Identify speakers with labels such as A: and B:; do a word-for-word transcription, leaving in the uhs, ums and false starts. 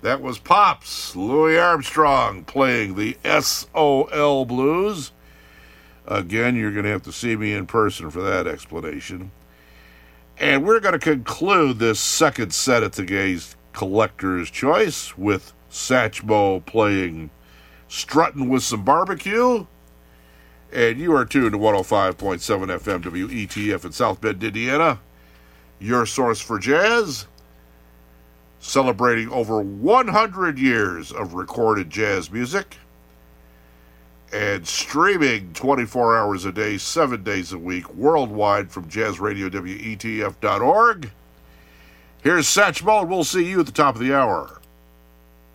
A: That was Pops, Louis Armstrong, playing the S O L Blues. Again, you're going to have to see me in person for that explanation. And we're going to conclude this second set of today's Collector's Choice with Satchmo playing Struttin' with Some Barbecue. And you are tuned to one oh five point seven F M W E T F in South Bend, Indiana. Your source for jazz. Celebrating over one hundred years of recorded jazz music. And streaming twenty-four hours a day, seven days a week, worldwide from jazz radio W E T F dot org. Here's Satchmo, and we'll see you at the top of the hour.